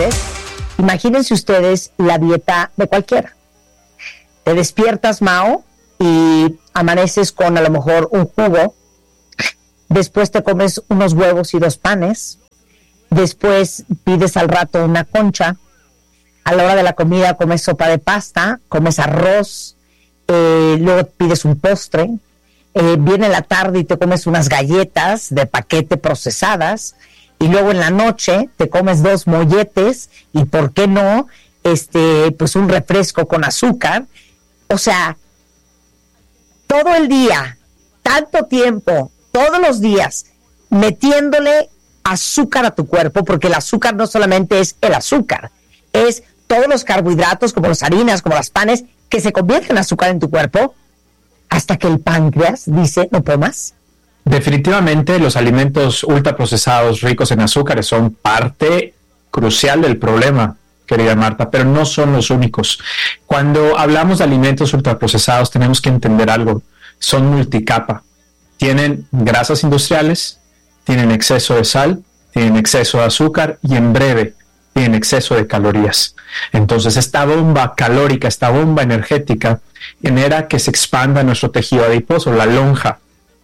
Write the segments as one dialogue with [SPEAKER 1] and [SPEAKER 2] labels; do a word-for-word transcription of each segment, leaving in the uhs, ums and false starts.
[SPEAKER 1] fuertes, imagínense ustedes la dieta de cualquiera. Te despiertas, Mao, y amaneces con a lo mejor un jugo, después te comes unos huevos y dos panes, después pides al rato una concha, a la hora de la comida comes sopa de pasta, comes arroz, eh, luego pides un postre, eh, viene la tarde y te comes unas galletas de paquete procesadas, y luego en la noche te comes dos molletes y, ¿por qué no?, este, pues un refresco con azúcar. O sea, todo el día, tanto tiempo, todos los días, metiéndole azúcar a tu cuerpo, porque el azúcar no solamente es el azúcar, es todos los carbohidratos, como las harinas, como las panes, que se convierten en azúcar en tu cuerpo, hasta que el páncreas dice, no puedo más.
[SPEAKER 2] Definitivamente los alimentos ultraprocesados ricos en azúcares son parte crucial del problema, querida Marta, pero no son los únicos. Cuando hablamos de alimentos ultraprocesados tenemos que entender algo. Son multicapa. Tienen grasas industriales, tienen exceso de sal, tienen exceso de azúcar y en breve tienen exceso de calorías. Entonces esta bomba calórica, esta bomba energética genera que se expanda nuestro tejido adiposo, la lonja.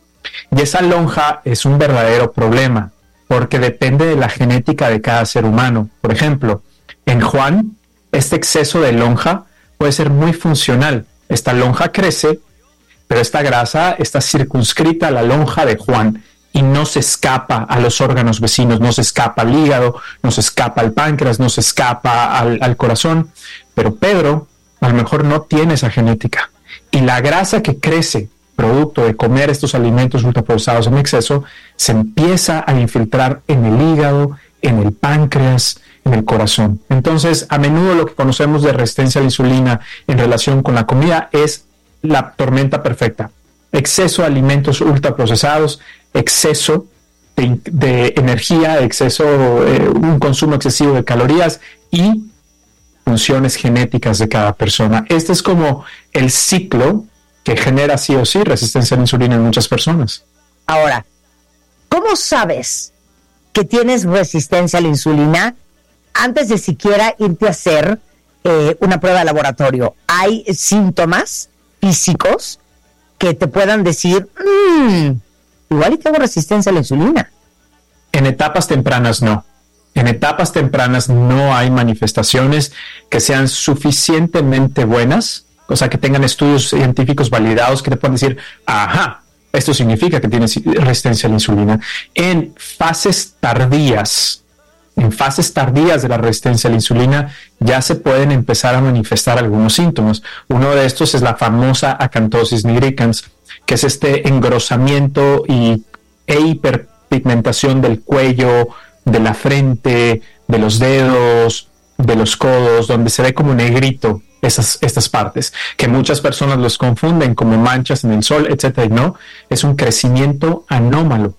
[SPEAKER 2] Y esa lonja es un verdadero problema porque depende de la genética de cada ser humano. Por ejemplo, en Juan, este exceso de lonja puede ser muy funcional. Esta lonja crece, pero esta grasa está circunscrita a la lonja de Juan y no se escapa a los órganos vecinos, no se escapa al hígado, no se escapa al páncreas, no se escapa al, al corazón. Pero Pedro a lo mejor no tiene esa genética. Y la grasa que crece producto de comer estos alimentos ultraprocesados en exceso se empieza a infiltrar en el hígado, en el páncreas, en el corazón. Entonces, a menudo lo que conocemos de resistencia a la insulina en relación con la comida es la tormenta perfecta. Exceso de alimentos ultraprocesados, exceso de, de energía, exceso, eh, un consumo excesivo de calorías y funciones genéticas de cada persona. Este es como el ciclo que genera sí o sí resistencia a la insulina en muchas personas.
[SPEAKER 1] Ahora, ¿cómo sabes que tienes resistencia a la insulina antes de siquiera irte a hacer eh, una prueba de laboratorio? ¿Hay síntomas físicos que te puedan decir, mmm, igual y tengo resistencia a la insulina?
[SPEAKER 2] En etapas tempranas no. En etapas tempranas no hay manifestaciones que sean suficientemente buenas, o sea, que tengan estudios científicos validados que te puedan decir, ajá, esto significa que tienes resistencia a la insulina. En fases tardías, en fases tardías de la resistencia a la insulina, ya se pueden empezar a manifestar algunos síntomas. Uno de estos es la famosa acantosis nigricans, que es este engrosamiento y, e hiperpigmentación del cuello, de la frente, de los dedos, de los codos, donde se ve como negrito esas, estas partes, que muchas personas los confunden como manchas en el sol, etcétera, y no, es un crecimiento anómalo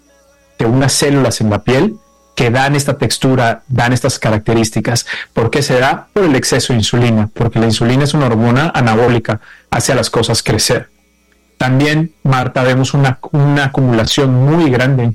[SPEAKER 2] de unas células en la piel que dan esta textura, dan estas características. ¿Por qué se da? Por el exceso de insulina, porque la insulina es una hormona anabólica, hace a las cosas crecer. También, Marta, vemos una, una acumulación muy grande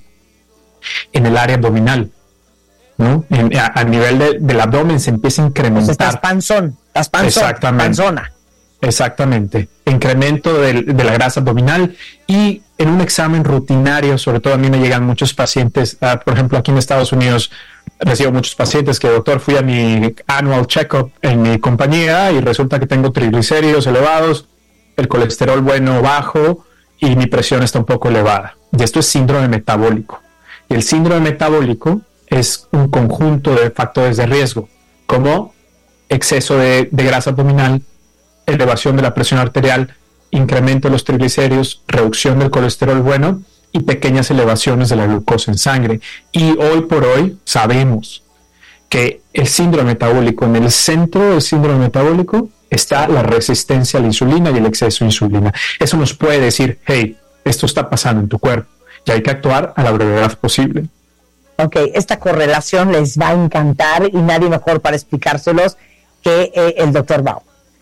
[SPEAKER 2] en el área abdominal, ¿no? En, a, a nivel de, del abdomen se empieza a incrementar.
[SPEAKER 1] Pues estás panzón, estás panzón,
[SPEAKER 2] Exactamente.
[SPEAKER 1] panzona.
[SPEAKER 2] Exactamente. Incremento de, de la grasa abdominal y en un examen rutinario, sobre todo a mí me llegan muchos pacientes, uh, por ejemplo, aquí en Estados Unidos recibo muchos pacientes que, doctor, fui a mi annual check-up en mi compañía y resulta que tengo triglicéridos elevados, el colesterol bueno bajo y mi presión está un poco elevada. Y esto es síndrome metabólico. Y el síndrome metabólico es un conjunto de factores de riesgo, como exceso de, de grasa abdominal, elevación de la presión arterial, incremento de los triglicéridos, reducción del colesterol bueno y pequeñas elevaciones de la glucosa en sangre. Y hoy por hoy sabemos que el síndrome metabólico, en el centro del síndrome metabólico está la resistencia a la insulina y el exceso de insulina. Eso nos puede decir, hey, esto está pasando en tu cuerpo y hay que actuar a la brevedad posible.
[SPEAKER 1] Ok, esta correlación les va a encantar y nadie mejor para explicárselos que eh, el doctor Bao.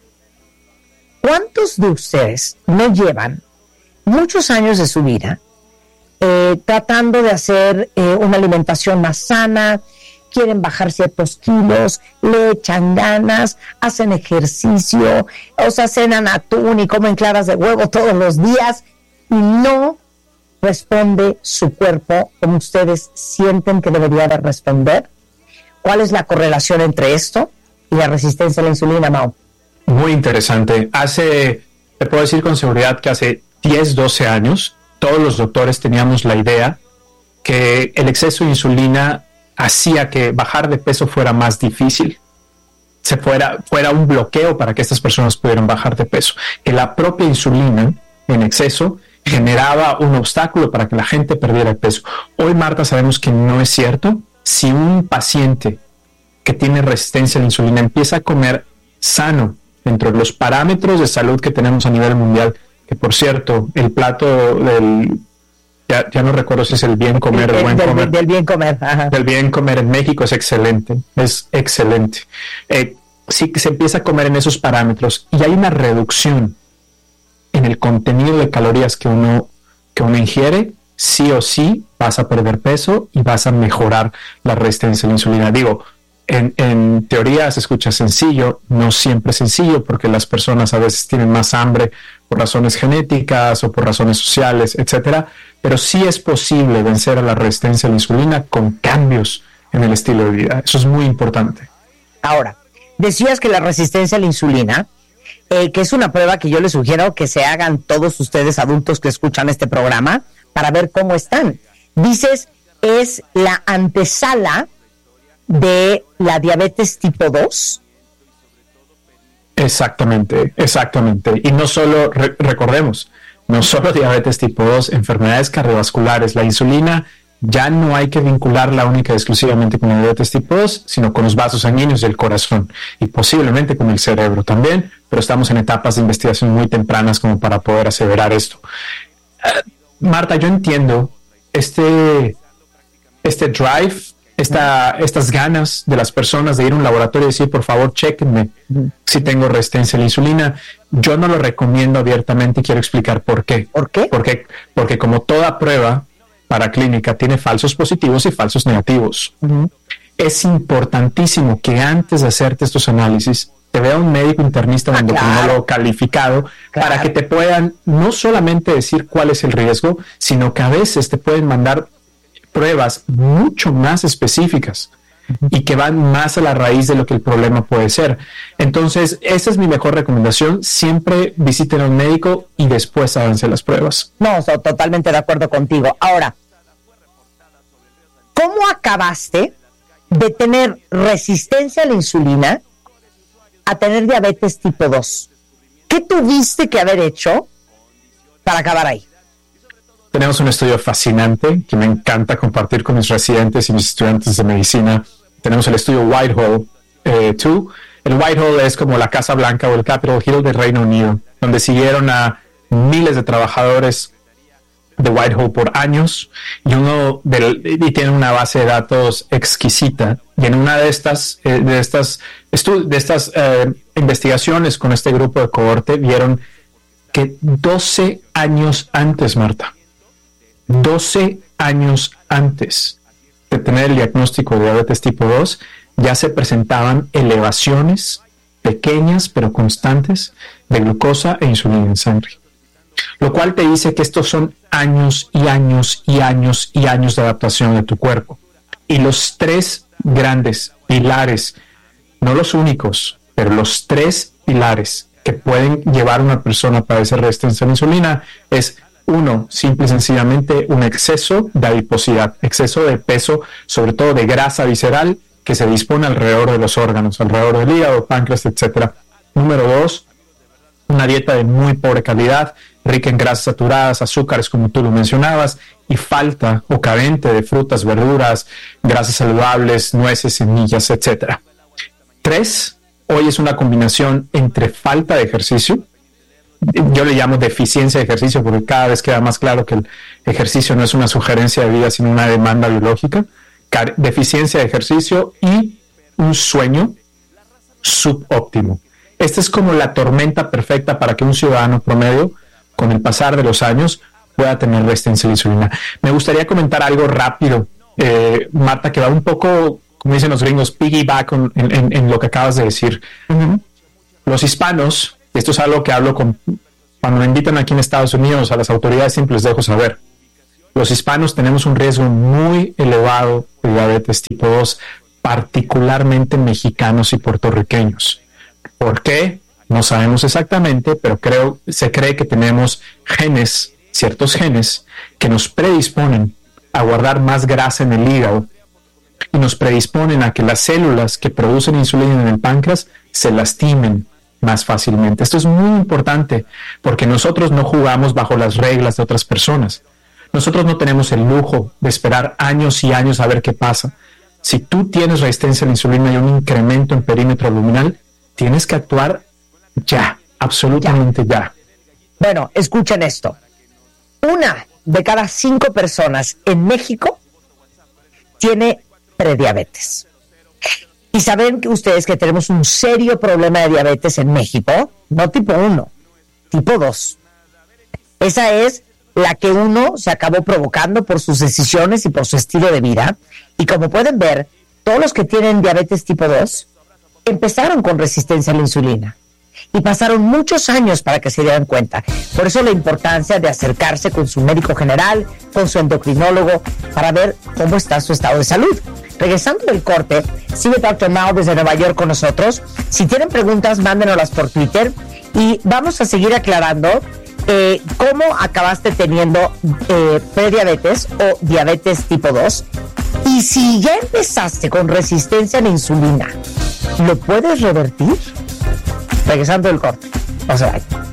[SPEAKER 1] ¿Cuántos de ustedes no llevan muchos años de su vida eh, tratando de hacer eh, una alimentación más sana, quieren bajar ciertos kilos, le echan ganas, hacen ejercicio, o sea, cenan atún y comen claras de huevo todos los días y no responde su cuerpo como ustedes sienten que debería de responder. ¿Cuál es la correlación entre esto y la resistencia a la insulina, Mau?
[SPEAKER 2] Muy interesante. Hace, te puedo decir con seguridad que hace diez, doce años, todos los doctores teníamos la idea que el exceso de insulina hacía que bajar de peso fuera más difícil, se fuera, fuera un bloqueo para que estas personas pudieran bajar de peso, que la propia insulina en exceso generaba un obstáculo para que la gente perdiera el peso. Hoy, Marta, sabemos que no es cierto. Si un paciente que tiene resistencia a la insulina empieza a comer sano dentro de los parámetros de salud que tenemos a nivel mundial, que por cierto, el plato del, ya, ya no recuerdo si es el bien comer o el buen
[SPEAKER 1] del,
[SPEAKER 2] comer,
[SPEAKER 1] del bien comer, ajá.
[SPEAKER 2] del bien comer en México es excelente, es excelente. Eh, sí que se empieza a comer en esos parámetros y hay una reducción en el contenido de calorías que uno, que uno ingiere, sí o sí vas a perder peso y vas a mejorar la resistencia a la insulina. Digo, en, en teoría se escucha sencillo, no siempre sencillo, porque las personas a veces tienen más hambre por razones genéticas o por razones sociales, etcétera, pero sí es posible vencer a la resistencia a la insulina con cambios en el estilo de vida. Eso es muy importante.
[SPEAKER 1] Ahora, decías que la resistencia a la insulina, eh, que es una prueba que yo les sugiero que se hagan todos ustedes adultos que escuchan este programa para ver cómo están. Dices, es la antesala de la diabetes tipo dos.
[SPEAKER 2] Exactamente, exactamente. Y no solo, re- recordemos, no solo diabetes tipo dos, enfermedades cardiovasculares. La insulina ya no hay que vincularla única y exclusivamente con la diabetes tipo dos, sino con los vasos sanguíneos del corazón y posiblemente con el cerebro también, pero estamos en etapas de investigación muy tempranas como para poder aseverar esto. Uh, Marta, yo entiendo este, este drive, esta, estas ganas de las personas de ir a un laboratorio y decir, por favor, chéquenme uh-huh. si tengo resistencia a la insulina. Yo no lo recomiendo abiertamente y quiero explicar por qué.
[SPEAKER 1] ¿Por qué?
[SPEAKER 2] Porque, porque como toda prueba para clínica tiene falsos positivos y falsos negativos. Uh-huh. Es importantísimo que antes de hacerte estos análisis te vea un médico internista o ah, endocrinólogo claro. calificado claro. para que te puedan no solamente decir cuál es el riesgo, sino que a veces te pueden mandar pruebas mucho más específicas uh-huh. y que van más a la raíz de lo que el problema puede ser. Entonces, esa es mi mejor recomendación. Siempre visiten a un médico y después háganse las pruebas.
[SPEAKER 1] No, so, totalmente de acuerdo contigo. Ahora, ¿cómo acabaste de tener resistencia a la insulina a tener diabetes tipo dos? ¿Qué tuviste que haber hecho para acabar ahí?
[SPEAKER 2] Tenemos un estudio fascinante que me encanta compartir con mis residentes y mis estudiantes de medicina. Tenemos el estudio Whitehall eh, dos. El Whitehall es como la Casa Blanca o el Capitol Hill del Reino Unido, donde siguieron a miles de trabajadores de Whitehall por años y uno del, y tiene una base de datos exquisita. Y en una de estas eh, de estas estu- de estas eh, investigaciones con este grupo de cohorte vieron que doce años antes, Marta, doce años antes de tener el diagnóstico de diabetes tipo dos, ya se presentaban elevaciones pequeñas pero constantes de glucosa e insulina en sangre. Lo cual te dice que estos son años y años y años y años de adaptación de tu cuerpo. Y los tres grandes pilares, no los únicos, pero los tres pilares que pueden llevar a una persona a padecer resistencia a la insulina es, uno, simple y sencillamente un exceso de adiposidad, exceso de peso, sobre todo de grasa visceral, que se dispone alrededor de los órganos, alrededor del hígado, páncreas, etcétera. Número dos, una dieta de muy pobre calidad, rica en grasas saturadas, azúcares, como tú lo mencionabas, y falta o carente de frutas, verduras, grasas saludables, nueces, semillas, etcétera. Tres, hoy es una combinación entre falta de ejercicio, yo le llamo deficiencia de ejercicio porque cada vez queda más claro que el ejercicio no es una sugerencia de vida, sino una demanda biológica, deficiencia de ejercicio y un sueño subóptimo. Esta es como la tormenta perfecta para que un ciudadano promedio, con el pasar de los años, pueda tener resistencia a la insulina. Me gustaría comentar algo rápido, eh, Marta, que va un poco como dicen los gringos, piggyback en, en, en lo que acabas de decir. Uh-huh. Los hispanos, esto es algo que hablo con, cuando me invitan aquí en Estados Unidos a las autoridades, siempre les dejo saber. Los hispanos tenemos un riesgo muy elevado de diabetes tipo dos, particularmente mexicanos y puertorriqueños. ¿Por qué? No sabemos exactamente, pero creo, se cree que tenemos genes, ciertos genes, que nos predisponen a guardar más grasa en el hígado y nos predisponen a que las células que producen insulina en el páncreas se lastimen más fácilmente. Esto es muy importante porque nosotros no jugamos bajo las reglas de otras personas. Nosotros no tenemos el lujo de esperar años y años a ver qué pasa. Si tú tienes resistencia a la insulina y un incremento en perímetro abdominal, tienes que actuar ya, absolutamente ya. ya.
[SPEAKER 1] Bueno, escuchen esto. Una de cada cinco personas en México tiene prediabetes. Y saben que ustedes que tenemos un serio problema de diabetes en México, no tipo uno, tipo dos. Esa es la que uno se acabó provocando por sus decisiones y por su estilo de vida. Y como pueden ver, todos los que tienen diabetes tipo dos empezaron con resistencia a la insulina. Y pasaron muchos años para que se dieran cuenta. Por eso la importancia de acercarse con su médico general, con su endocrinólogo, para ver cómo está su estado de salud. Regresando del corte, sigue doctor Mao desde Nueva York con nosotros. Si tienen preguntas, mándenoslas por Twitter. Y vamos a seguir aclarando eh, cómo acabaste teniendo eh, prediabetes o diabetes tipo dos. Y si ya empezaste con resistencia a la insulina, ¿lo puedes revertir? Regresando del corte. No se vayan.